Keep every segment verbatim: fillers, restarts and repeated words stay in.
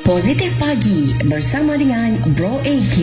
Positif Pagi bersama dengan Bro A K.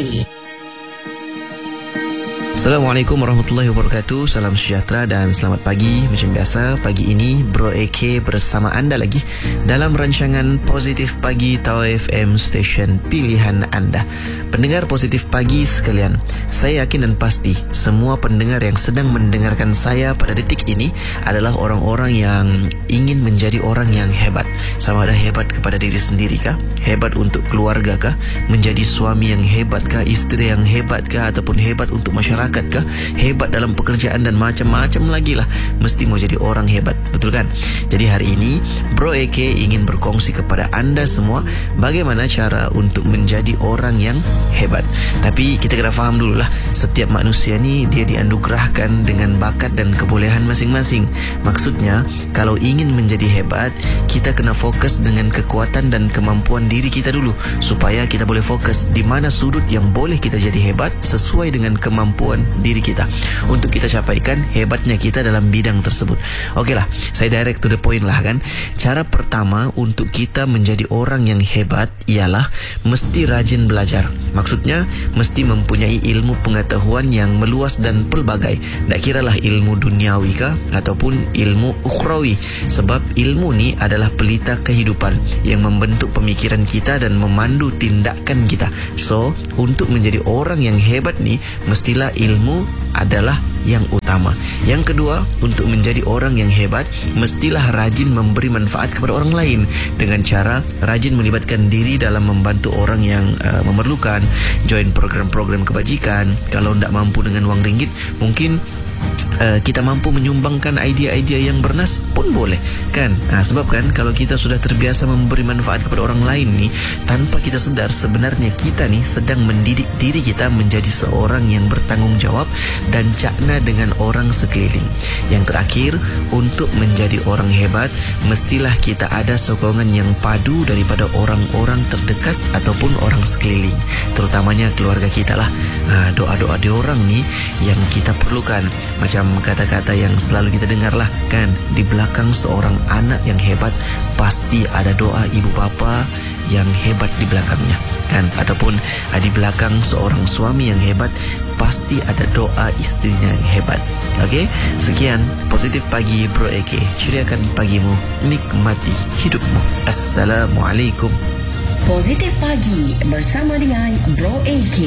Assalamualaikum warahmatullahi wabarakatuh. Salam sejahtera dan selamat pagi. Macam biasa, pagi ini Bro A K bersama anda lagi dalam rancangan Positif Pagi Tau F M, stesen pilihan anda. Pendengar Positif Pagi sekalian, saya yakin dan pasti semua pendengar yang sedang mendengarkan saya pada detik ini adalah orang-orang yang ingin menjadi orang yang hebat. Sama ada hebat kepada diri sendiri kah? Hebat untuk keluarga kah? Menjadi suami yang hebat kah? Isteri yang hebat kah? Ataupun hebat untuk masyarakat kah? Hebat dalam pekerjaan dan macam-macam lagi lah. Mesti mau jadi orang hebat, betul kan? Jadi hari ini Bro A K ingin berkongsi kepada anda semua bagaimana cara untuk menjadi orang yang hebat. Tapi kita kena faham dulu lah, setiap manusia ni dia dianugerahkan dengan bakat dan kebolehan masing-masing. Maksudnya, kalau ingin menjadi hebat, kita kena fokus dengan kekuatan dan kemampuan diri kita dulu, supaya kita boleh fokus di mana sudut yang boleh kita jadi hebat sesuai dengan kemampuan diri kita, untuk kita capaikan hebatnya kita dalam bidang tersebut. Okeylah, saya direct to the point lah kan. Cara pertama untuk kita menjadi orang yang hebat ialah mesti rajin belajar. Maksudnya mesti mempunyai ilmu pengetahuan yang meluas dan pelbagai. Tak kiralah ilmu duniawi kah ataupun ilmu ukhrawi, sebab ilmu ni adalah pelita kehidupan yang membentuk pemikiran kita dan memandu tindakan kita. So, untuk menjadi orang yang hebat ni, mestilah ilmu adalah yang utama. Yang kedua, untuk menjadi orang yang hebat, mestilah rajin memberi manfaat kepada orang lain dengan cara rajin melibatkan diri dalam membantu orang yang uh, memerlukan, join program-program kebajikan. Kalau tidak mampu dengan wang ringgit, mungkin Uh, kita mampu menyumbangkan idea-idea yang bernas pun boleh kan. Nah, sebab kan kalau kita sudah terbiasa memberi manfaat kepada orang lain ni, tanpa kita sedar sebenarnya kita ni sedang mendidik diri kita menjadi seorang yang bertanggung jawab dan cakna dengan orang sekeliling. Yang terakhir, untuk menjadi orang hebat, mestilah kita ada sokongan yang padu daripada orang-orang terdekat ataupun orang sekeliling, terutamanya keluarga kita lah. Nah, doa-doa diorang ni yang kita perlukan. Macam kata-kata yang selalu kita dengar lah kan, di belakang seorang anak yang hebat pasti ada doa ibu bapa yang hebat di belakangnya kan, ataupun di belakang seorang suami yang hebat pasti ada doa istrinya yang hebat. Okey, sekian Positif Pagi Bro A K. Ceriakan pagimu, nikmati hidupmu. Assalamualaikum. Positif Pagi bersama dengan Bro A K.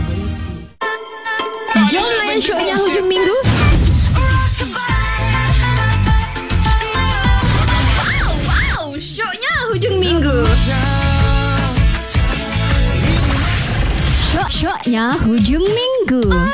Jom layan syoknya hujung minggu. Wow, wow, syoknya hujung minggu. Syok-syoknya hujung minggu.